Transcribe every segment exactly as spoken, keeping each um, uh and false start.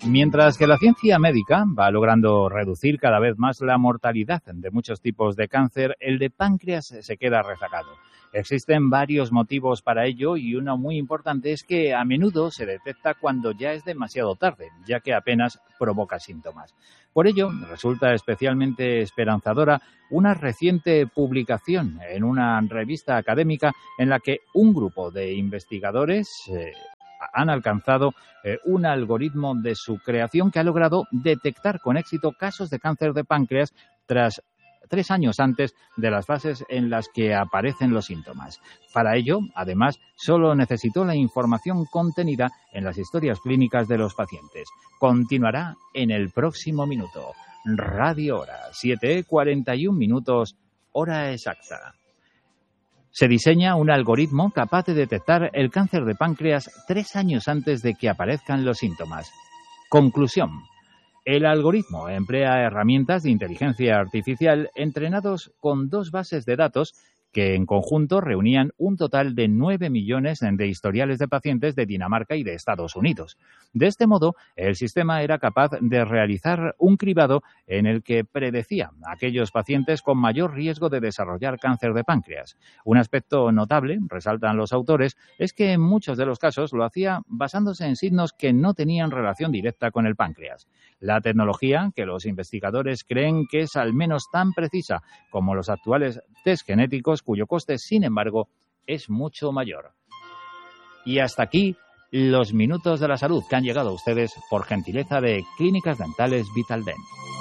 Mientras que la ciencia médica va logrando reducir cada vez más la mortalidad de muchos tipos de cáncer, el de páncreas se queda rezagado. Existen varios motivos para ello y uno muy importante es que a menudo se detecta cuando ya es demasiado tarde, ya que apenas provoca síntomas. Por ello, resulta especialmente esperanzadora una reciente publicación en una revista académica en la que un grupo de investigadores eh, han alcanzado eh, un algoritmo de su creación que ha logrado detectar con éxito casos de cáncer de páncreas tras tres años antes de las fases en las que aparecen los síntomas. Para ello, además, solo necesitó la información contenida en las historias clínicas de los pacientes. Continuará en el próximo minuto. Radio Hora, siete cuarenta y un minutos, hora exacta. Se diseña un algoritmo capaz de detectar el cáncer de páncreas tres años antes de que aparezcan los síntomas. Conclusión. El algoritmo emplea herramientas de inteligencia artificial entrenados con dos bases de datos que en conjunto reunían un total de nueve millones de historiales de pacientes de Dinamarca y de Estados Unidos. De este modo, el sistema era capaz de realizar un cribado en el que predecía a aquellos pacientes con mayor riesgo de desarrollar cáncer de páncreas. Un aspecto notable, resaltan los autores, es que en muchos de los casos lo hacía basándose en signos que no tenían relación directa con el páncreas. La tecnología, que los investigadores creen que es al menos tan precisa como los actuales test genéticos, cuyo coste, sin embargo, es mucho mayor. Y hasta aquí los minutos de la salud que han llegado a ustedes por gentileza de Clínicas Dentales Vitaldent.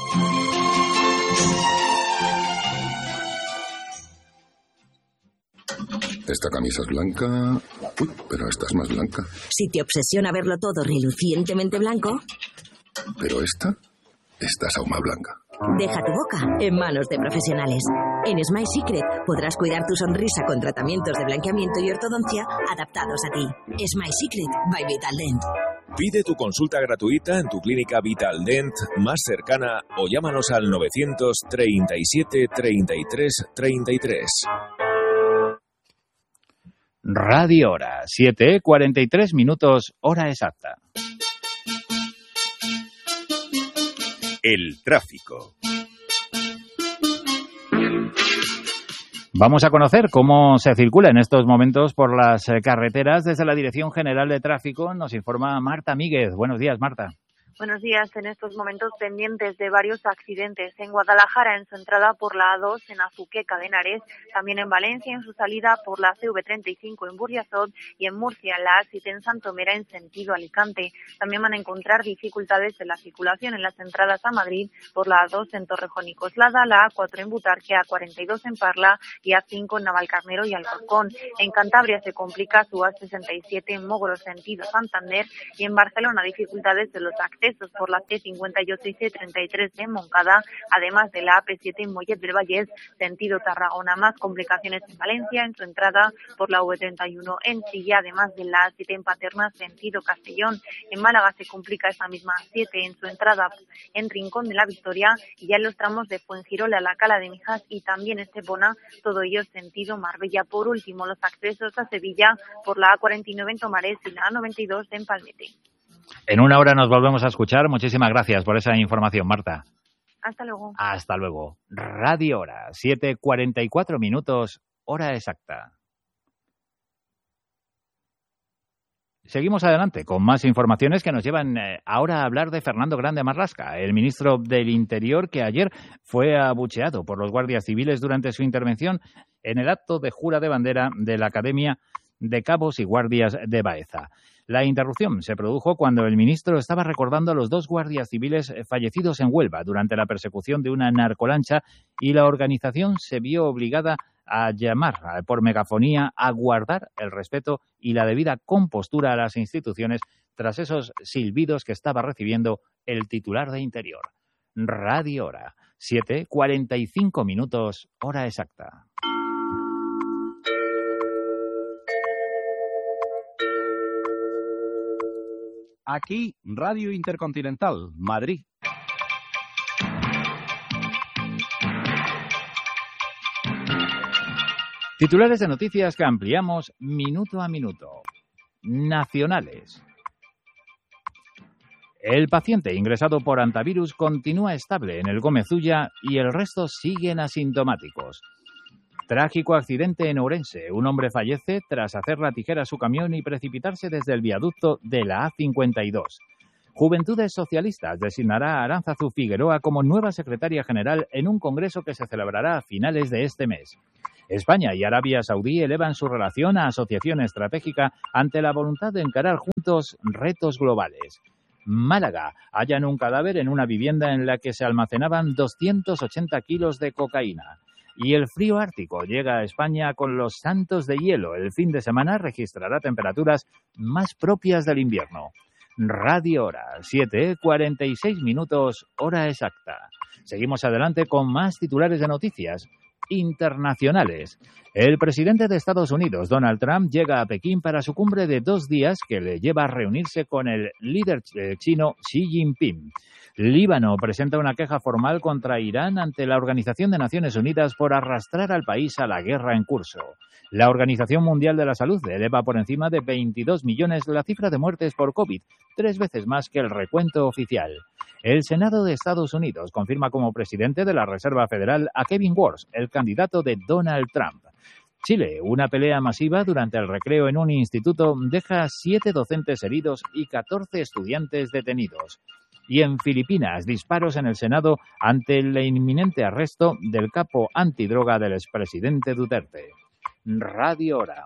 Esta camisa es blanca. Uy, pero esta es más blanca. Si te obsesiona verlo todo relucientemente blanco. Pero esta, esta es aún más blanca. Deja tu boca en manos de profesionales. En Smile Secret podrás cuidar tu sonrisa con tratamientos de blanqueamiento y ortodoncia adaptados a ti. Smile Secret by Vitaldent. Pide tu consulta gratuita en tu clínica Vitaldent más cercana o llámanos al novecientos treinta y siete treinta y tres treinta y tres. Radio Hora, siete cuarenta y tres minutos, hora exacta. El tráfico. Vamos a conocer cómo se circula en estos momentos por las carreteras. Desde la Dirección General de Tráfico nos informa Marta Míguez. Buenos días, Marta. Buenos días. En estos momentos pendientes de varios accidentes en Guadalajara en su entrada por la A dos, en Azuqueca de Henares, también en Valencia en su salida por la C V treinta y cinco en Burjasot y en Murcia en la A siete en Santomera en sentido Alicante. También van a encontrar dificultades en la circulación en las entradas a Madrid por la A dos en Torrejón y Coslada, la A cuatro en Butarque, A cuarenta y dos en Parla y A cinco en Navalcarnero y Alcorcón. En Cantabria se complica su A sesenta y siete en Mogro sentido Santander y en Barcelona dificultades de los accesos por la C cincuenta y ocho y C treinta y tres en Moncada, además de la A P siete en Mollet del Vallès, sentido Tarragona. Más complicaciones en Valencia, en su entrada por la V treinta y uno en Silla, además de la A siete en Paterna, sentido Castellón. En Málaga se complica esa misma A siete en su entrada en Rincón de la Victoria y ya en los tramos de Fuengirola, la Cala de Mijas y también Estepona, todo ello sentido Marbella. Por último, los accesos a Sevilla por la A cuarenta y nueve en Tomares y la A noventa y dos en Palmete. En una hora nos volvemos a escuchar. Muchísimas gracias por esa información, Marta. Hasta luego. Hasta luego. Radio Hora, siete cuarenta y cuatro minutos, hora exacta. Seguimos adelante con más informaciones que nos llevan eh, ahora a hablar de Fernando Grande Marlasca, el ministro del Interior que ayer fue abucheado por los guardias civiles durante su intervención en el acto de jura de bandera de la Academia de Cabos y Guardias de Baeza. La interrupción se produjo cuando el ministro estaba recordando a los dos guardias civiles fallecidos en Huelva durante la persecución de una narcolancha y la organización se vio obligada a llamar por megafonía a guardar el respeto y la debida compostura a las instituciones tras esos silbidos que estaba recibiendo el titular de Interior. Radio Hora, siete cuarenta y cinco minutos, hora exacta. Aquí, Radio Intercontinental, Madrid. Titulares de noticias que ampliamos minuto a minuto. Nacionales. El paciente ingresado por hantavirus continúa estable en el Gómez Ulla y el resto siguen asintomáticos. Trágico accidente en Ourense. Un hombre fallece tras hacer la tijera a su camión y precipitarse desde el viaducto de la A cincuenta y dos. Juventudes Socialistas designará a Aránzazu Figueroa como nueva secretaria general en un congreso que se celebrará a finales de este mes. España y Arabia Saudí elevan su relación a asociación estratégica ante la voluntad de encarar juntos retos globales. Málaga. Hallan un cadáver en una vivienda en la que se almacenaban doscientos ochenta kilos de cocaína. Y el frío ártico llega a España con los santos de hielo. El fin de semana registrará temperaturas más propias del invierno. Radio Hora, siete cuarenta y seis minutos, hora exacta. Seguimos adelante con más titulares de noticias internacionales. El presidente de Estados Unidos, Donald Trump, llega a Pekín para su cumbre de dos días que le lleva a reunirse con el líder chino Xi Jinping. Líbano presenta una queja formal contra Irán ante la Organización de Naciones Unidas por arrastrar al país a la guerra en curso. La Organización Mundial de la Salud eleva por encima de veintidós millones la cifra de muertes por COVID, tres veces más que el recuento oficial. El Senado de Estados Unidos confirma como presidente de la Reserva Federal a Kevin Warsh, el candidato de Donald Trump. Chile, una pelea masiva durante el recreo en un instituto deja siete docentes heridos y catorce estudiantes detenidos. Y en Filipinas, disparos en el Senado ante el inminente arresto del capo antidroga del expresidente Duterte. Radio Hora.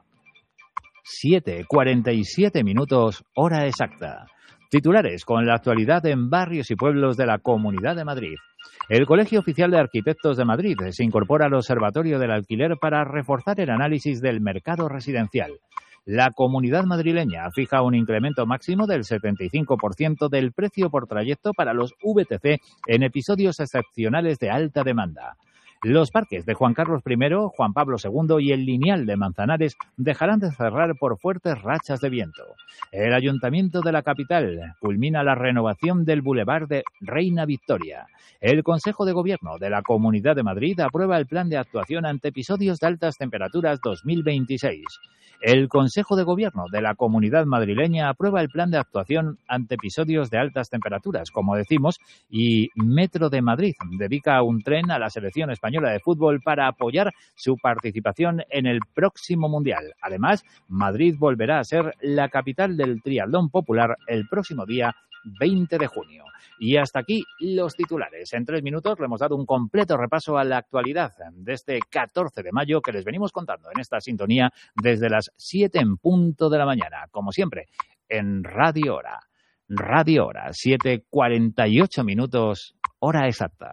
siete cuarenta y siete minutos, hora exacta. Titulares con la actualidad en barrios y pueblos de la Comunidad de Madrid. El Colegio Oficial de Arquitectos de Madrid se incorpora al Observatorio del Alquiler para reforzar el análisis del mercado residencial. La Comunidad madrileña fija un incremento máximo del setenta y cinco por ciento del precio por trayecto para los V T C en episodios excepcionales de alta demanda. Los parques de Juan Carlos primero, Juan Pablo segundo y el Lineal de Manzanares dejarán de cerrar por fuertes rachas de viento. El Ayuntamiento de la capital culmina la renovación del Boulevard de Reina Victoria. El Consejo de Gobierno de la Comunidad de Madrid aprueba el plan de actuación ante episodios de altas temperaturas dos mil veintiséis. El Consejo de Gobierno de la Comunidad madrileña aprueba el plan de actuación ante episodios de altas temperaturas, como decimos, y Metro de Madrid dedica un tren a la selección española de fútbol para apoyar su participación en el próximo Mundial. Además, Madrid volverá a ser la capital del triatlón popular el próximo día veinte de junio. Y hasta aquí los titulares. En tres minutos le hemos dado un completo repaso a la actualidad de este catorce de mayo que les venimos contando en esta sintonía desde las siete en punto de la mañana. Como siempre, en Radio Hora. Radio Hora, siete cuarenta y ocho minutos, hora exacta.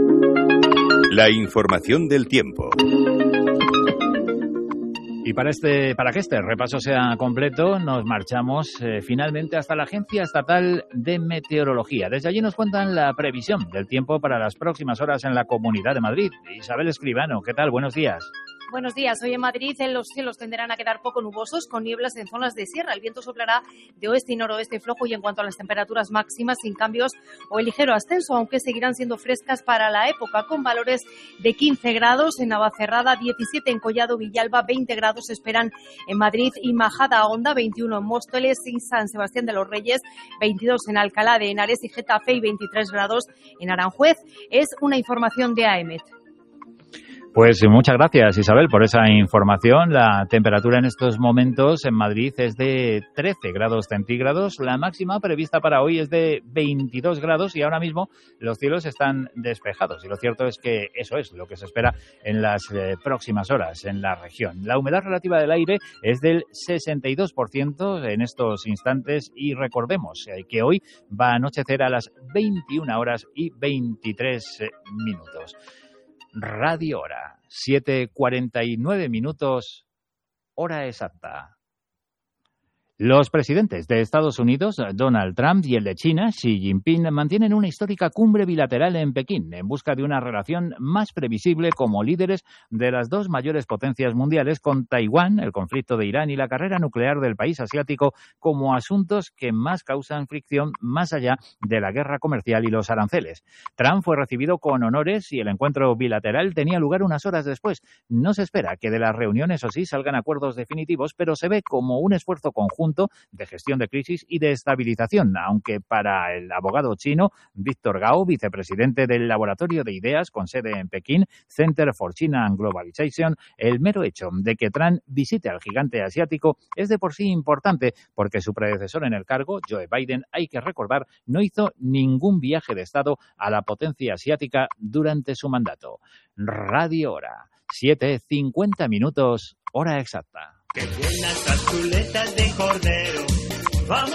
La información del tiempo. Y para este, para que este repaso sea completo, nos marchamos eh, finalmente hasta la Agencia Estatal de Meteorología. Desde allí nos cuentan la previsión del tiempo para las próximas horas en la Comunidad de Madrid. Isabel Escribano, ¿qué tal? Buenos días. Buenos días. Hoy en Madrid los cielos tenderán a quedar poco nubosos con nieblas en zonas de sierra. El viento soplará de oeste y noroeste flojo y en cuanto a las temperaturas máximas sin cambios o el ligero ascenso, aunque seguirán siendo frescas para la época con valores de quince grados en Navacerrada, diecisiete en Collado Villalba, veinte grados se esperan en Madrid y Majada Honda, veintiuno en Móstoles y San Sebastián de los Reyes, veintidós en Alcalá de Henares y Getafe y veintitrés grados en Aranjuez. Es una información de A E M E T. Pues muchas gracias, Isabel, por esa información. La temperatura en estos momentos en Madrid es de trece grados centígrados. La máxima prevista para hoy es de veintidós grados y ahora mismo los cielos están despejados. Y lo cierto es que eso es lo que se espera en las eh, próximas horas en la región. La humedad relativa del aire es del sesenta y dos por ciento en estos instantes y recordemos eh, que hoy va a anochecer a las veintiuna horas y veintitrés eh, minutos. Radio Hora, siete cuarenta y nueve minutos, hora exacta. Los presidentes de Estados Unidos, Donald Trump, y el de China, Xi Jinping, mantienen una histórica cumbre bilateral en Pekín en busca de una relación más previsible como líderes de las dos mayores potencias mundiales, con Taiwán, el conflicto de Irán y la carrera nuclear del país asiático como asuntos que más causan fricción más allá de la guerra comercial y los aranceles. Trump fue recibido con honores y el encuentro bilateral tenía lugar unas horas después. No se espera que de las reuniones, o sí, salgan acuerdos definitivos, pero se ve como un esfuerzo conjunto conjunto de gestión de crisis y de estabilización, aunque para el abogado chino Víctor Gao, vicepresidente del Laboratorio de Ideas con sede en Pekín, Center for China and Globalization, el mero hecho de que Trump visite al gigante asiático es de por sí importante, porque su predecesor en el cargo, Joe Biden, hay que recordar, no hizo ningún viaje de Estado a la potencia asiática durante su mandato. Radio Hora, siete cincuenta minutos, hora exacta. Que buenas las chuletas de cordero. ¡Vamos!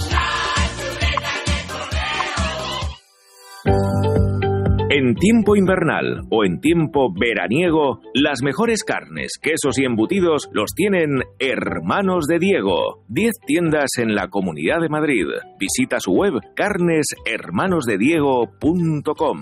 En tiempo invernal o en tiempo veraniego, las mejores carnes, quesos y embutidos los tienen Hermanos de Diego. diez tiendas en la Comunidad de Madrid. Visita su web carnes hermanos de diego punto com.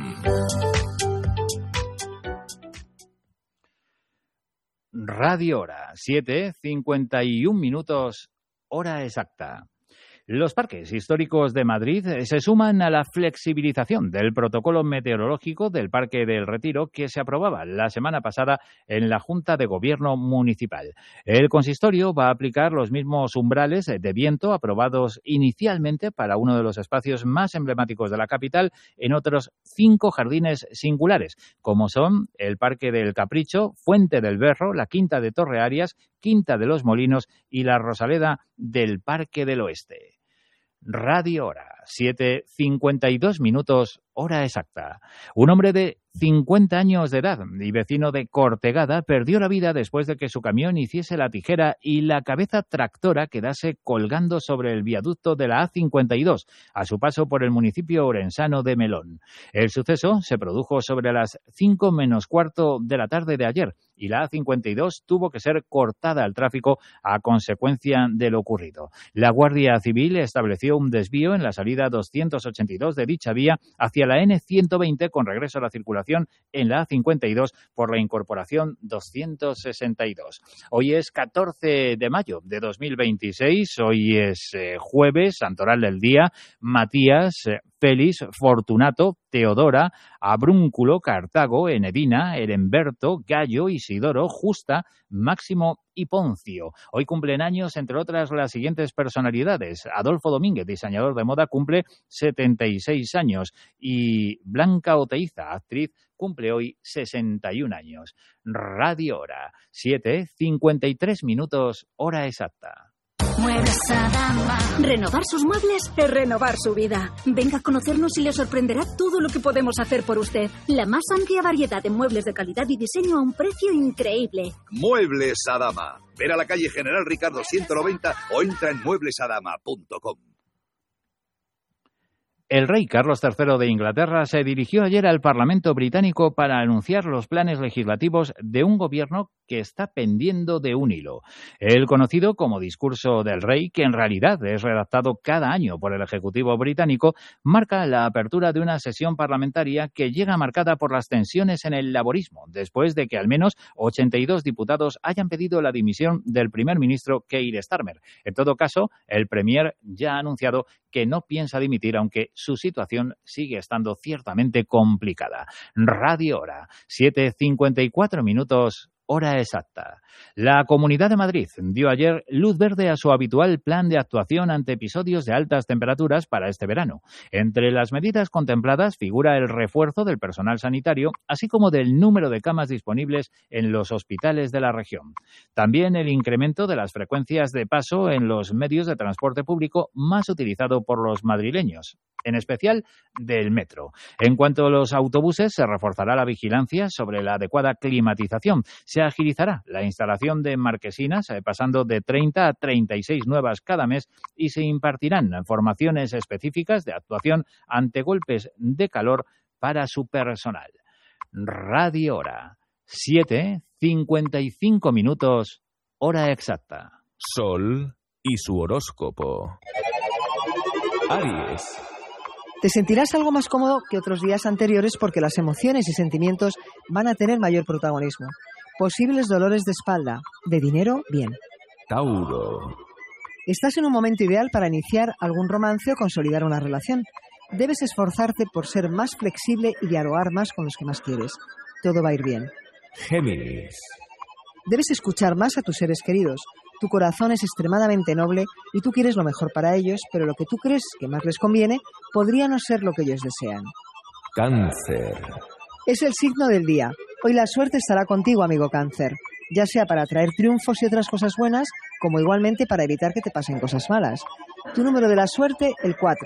Radio Hora, siete cincuenta y un minutos, hora exacta. Los parques históricos de Madrid se suman a la flexibilización del protocolo meteorológico del Parque del Retiro que se aprobaba la semana pasada en la Junta de Gobierno Municipal. El consistorio va a aplicar los mismos umbrales de viento aprobados inicialmente para uno de los espacios más emblemáticos de la capital en otros cinco jardines singulares, como son el Parque del Capricho, Fuente del Berro, la Quinta de Torre Arias, Quinta de los Molinos y la Rosaleda del Parque del Oeste. Radio Hora, siete cincuenta y dos minutos, hora exacta. Un hombre de cincuenta años de edad y vecino de Cortegada perdió la vida después de que su camión hiciese la tijera y la cabeza tractora quedase colgando sobre el viaducto de la A cincuenta y dos, a su paso por el municipio orensano de Melón. El suceso se produjo sobre las cinco menos cuarto de la tarde de ayer y la A cincuenta y dos tuvo que ser cortada al tráfico a consecuencia de lo ocurrido. La Guardia Civil estableció un desvío en la salida doscientos ochenta y dos de dicha vía hacia la N ciento veinte con regreso a la circulación en la A cincuenta y dos por la incorporación doscientos sesenta y dos. Hoy es catorce de mayo de dos mil veintiséis, hoy es eh, jueves, santoral del día, Matías, eh, Félix, Fortunato, Teodora, Abrúnculo, Cartago, Enedina, Heremberto, Gallo, Isidoro, Justa, Máximo y Poncio. Hoy cumplen años, entre otras, las siguientes personalidades. Adolfo Domínguez, diseñador de moda, cumple setenta y seis años y Blanca Oteiza, actriz, cumple hoy sesenta y un años. Radio Hora, siete cincuenta y tres minutos, hora exacta. Muebles Adama. Renovar sus muebles es renovar su vida. Venga a conocernos y le sorprenderá todo lo que podemos hacer por usted. La más amplia variedad de muebles de calidad y diseño a un precio increíble. Muebles Adama. Ver a la calle General Ricardo ciento noventa o entra en muebles adama punto com. El rey Carlos tercero de Inglaterra se dirigió ayer al Parlamento británico para anunciar los planes legislativos de un gobierno que está pendiendo de un hilo. El conocido como discurso del rey, que en realidad es redactado cada año por el Ejecutivo británico, marca la apertura de una sesión parlamentaria que llega marcada por las tensiones en el laborismo, después de que al menos ochenta y dos diputados hayan pedido la dimisión del primer ministro Keir Starmer. En todo caso, el premier ya ha anunciado que no piensa dimitir, aunque su situación sigue estando ciertamente complicada. Radio Hora, siete cincuenta y cuatro minutos, hora exacta. La Comunidad de Madrid dio ayer luz verde a su habitual plan de actuación ante episodios de altas temperaturas para este verano. Entre las medidas contempladas figura el refuerzo del personal sanitario, así como del número de camas disponibles en los hospitales de la región. También el incremento de las frecuencias de paso en los medios de transporte público más utilizado por los madrileños, en especial del metro. En cuanto a los autobuses, se reforzará la vigilancia sobre la adecuada climatización. Se agilizará la instalación de marquesinas, eh, pasando de treinta a treinta y seis nuevas cada mes, y se impartirán formaciones específicas de actuación ante golpes de calor para su personal. Radio Hora, siete cincuenta y cinco minutos, hora exacta. Sol y su horóscopo. Aries. Te sentirás algo más cómodo que otros días anteriores porque las emociones y sentimientos van a tener mayor protagonismo. Posibles dolores de espalda. De dinero, bien. Tauro. Estás en un momento ideal para iniciar algún romance o consolidar una relación. Debes esforzarte por ser más flexible y dialogar más con los que más quieres. Todo va a ir bien. Géminis. Debes escuchar más a tus seres queridos. Tu corazón es extremadamente noble y tú quieres lo mejor para ellos, pero lo que tú crees que más les conviene podría no ser lo que ellos desean. Cáncer. Es el signo del día. Hoy la suerte estará contigo, amigo Cáncer, ya sea para traer triunfos y otras cosas buenas, como igualmente para evitar que te pasen cosas malas. Tu número de la suerte, el cuatro.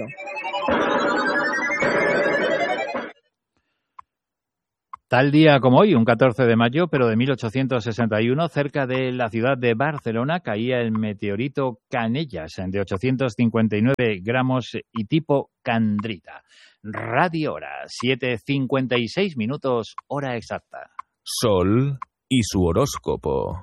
Tal día como hoy, un catorce de mayo, pero de mil ochocientos sesenta y uno, cerca de la ciudad de Barcelona, caía el meteorito Canellas, de ochocientos cincuenta y nueve gramos y tipo Candrita. Radio Hora, siete cincuenta y seis minutos, hora exacta. Sol y su horóscopo.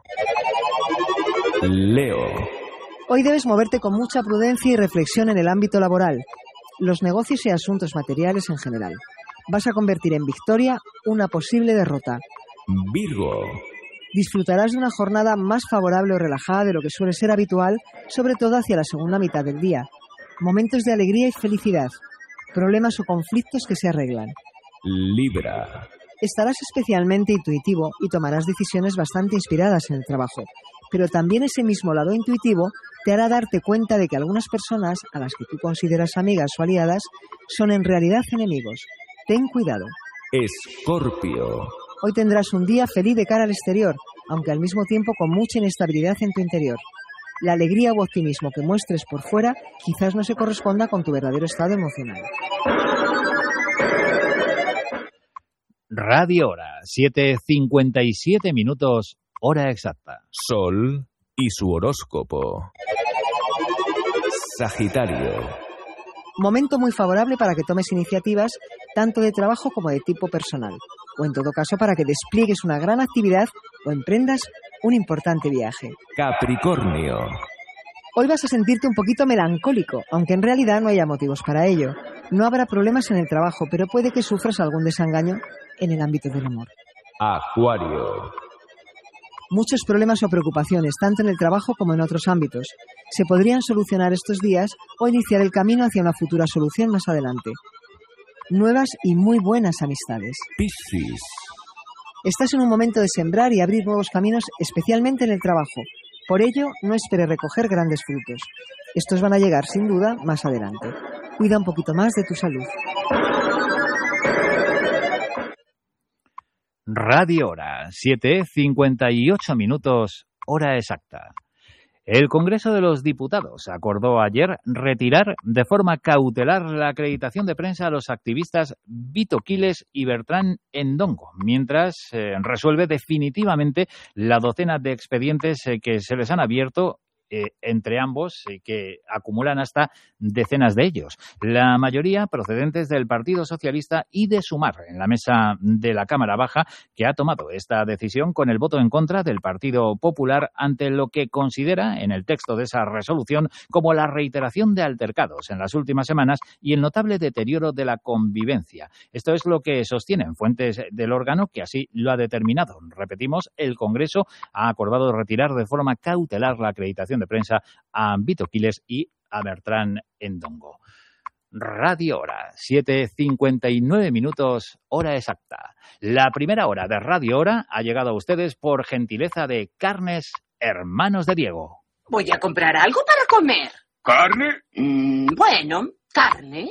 Leo. Hoy debes moverte con mucha prudencia y reflexión en el ámbito laboral, los negocios y asuntos materiales en general. Vas a convertir en victoria una posible derrota. Virgo. Disfrutarás de una jornada más favorable o relajada de lo que suele ser habitual, sobre todo hacia la segunda mitad del día. Momentos de alegría y felicidad. Problemas o conflictos que se arreglan. Libra. Estarás especialmente intuitivo y tomarás decisiones bastante inspiradas en el trabajo. Pero también ese mismo lado intuitivo te hará darte cuenta de que algunas personas, a las que tú consideras amigas o aliadas, son en realidad enemigos. Ten cuidado. Escorpio. Hoy tendrás un día feliz de cara al exterior, aunque al mismo tiempo con mucha inestabilidad en tu interior. La alegría u optimismo que muestres por fuera quizás no se corresponda con tu verdadero estado emocional. Radio Hora, siete cincuenta y siete minutos, hora exacta. Sol y su horóscopo. Sagitario. Momento muy favorable para que tomes iniciativas tanto de trabajo como de tipo personal, o en todo caso para que despliegues una gran actividad o emprendas un importante viaje. Capricornio. Hoy vas a sentirte un poquito melancólico, aunque en realidad no haya motivos para ello. No habrá problemas en el trabajo, pero puede que sufras algún desengaño en el ámbito del amor. Acuario. Muchos problemas o preocupaciones, tanto en el trabajo como en otros ámbitos, se podrían solucionar estos días o iniciar el camino hacia una futura solución más adelante. Nuevas y muy buenas amistades. Piscis. Estás en un momento de sembrar y abrir nuevos caminos, especialmente en el trabajo. Por ello, no esperes recoger grandes frutos. Estos van a llegar, sin duda, más adelante. Cuida un poquito más de tu salud. Radio Hora, siete cincuenta y ocho minutos, hora exacta. El Congreso de los Diputados acordó ayer retirar de forma cautelar la acreditación de prensa a los activistas Vito Quiles y Bertrán Endongo, mientras eh, resuelve definitivamente la docena de expedientes eh, que se les han abierto Eh, entre ambos, eh, que acumulan hasta decenas de ellos. La mayoría procedentes del Partido Socialista y de Sumar, en la mesa de la Cámara Baja, que ha tomado esta decisión con el voto en contra del Partido Popular ante lo que considera, en el texto de esa resolución, como la reiteración de altercados en las últimas semanas y el notable deterioro de la convivencia. Esto es lo que sostienen fuentes del órgano que así lo ha determinado. Repetimos, el Congreso ha acordado retirar de forma cautelar la acreditación de prensa a Vito Quiles y a Bertrán Endongo. Radio Hora, siete cincuenta y nueve minutos, hora exacta. La primera hora de Radio Hora ha llegado a ustedes por gentileza de Carnes Hermanos de Diego. Voy a comprar algo para comer. ¿Carne? Mm, bueno, carne.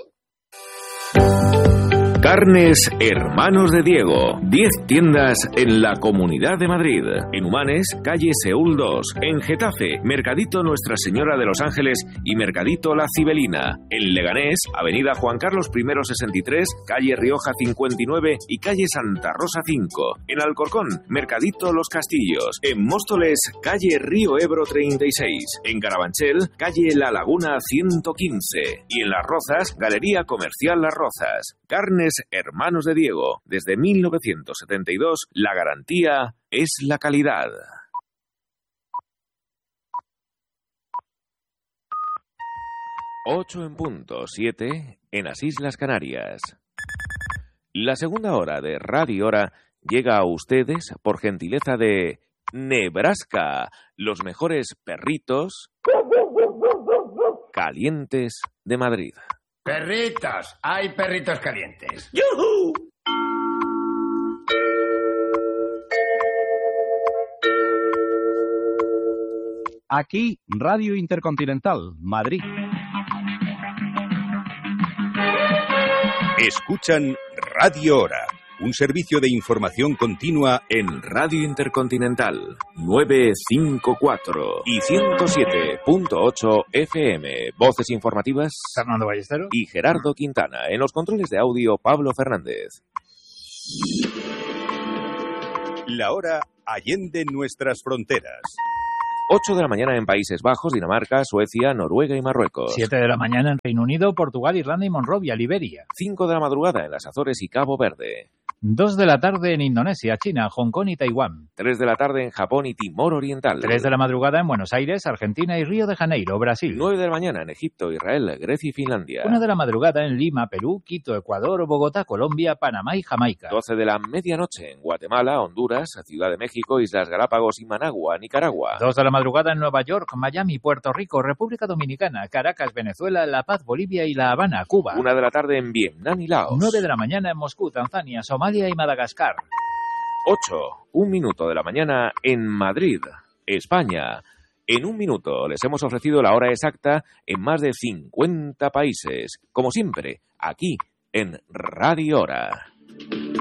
Carnes Hermanos de Diego. diez tiendas en la Comunidad de Madrid. En Humanes, calle Seúl dos. En Getafe, Mercadito Nuestra Señora de los Ángeles y Mercadito La Cibelina. En Leganés, avenida Juan Carlos I sesenta y tres, calle Rioja cincuenta y nueve y calle Santa Rosa cinco. En Alcorcón, Mercadito Los Castillos. En Móstoles, calle Río Ebro treinta y seis. En Carabanchel, calle La Laguna ciento quince. Y en Las Rozas, Galería Comercial Las Rozas. Carnes Hermanos de Diego. Desde mil novecientos setenta y dos, la garantía es la calidad. Ocho en punto, siete en las Islas Canarias. La segunda hora de Radio Hora llega a ustedes por gentileza de Nebraska, los mejores perritos calientes de Madrid. Perritos, hay perritos calientes. ¡Yujú! Aquí, Radio Intercontinental, Madrid. Escuchan Radio Hora, un servicio de información continua en Radio Intercontinental novecientos cincuenta y cuatro y ciento siete punto ocho F M. Voces informativas Fernando Ballesteros y Gerardo Quintana. En los controles de audio, Pablo Fernández. La hora allende nuestras fronteras. ocho de la mañana en Países Bajos, Dinamarca, Suecia, Noruega y Marruecos. siete de la mañana en Reino Unido, Portugal, Irlanda y Monrovia, Liberia. cinco de la madrugada en las Azores y Cabo Verde. dos de la tarde en Indonesia, China, Hong Kong y Taiwán. tres de la tarde en Japón y Timor Oriental. tres de la madrugada en Buenos Aires, Argentina y Río de Janeiro, Brasil. nueve de la mañana en Egipto, Israel, Grecia y Finlandia. una de la madrugada en Lima, Perú, Quito, Ecuador, Bogotá, Colombia, Panamá y Jamaica. doce de la medianoche en Guatemala, Honduras, Ciudad de México, Islas Galápagos y Managua, Nicaragua. dos de la madrugada en Nueva York, Miami, Puerto Rico, República Dominicana, Caracas, Venezuela, La Paz, Bolivia y La Habana, Cuba. una de la tarde en Vietnam y Laos. nueve de la mañana en Moscú, Tanzania, Somalia y Madagascar. ocho, un minuto de la mañana en Madrid, España. En un minuto les hemos ofrecido la hora exacta en más de cincuenta países. Como siempre, aquí en Radio Hora.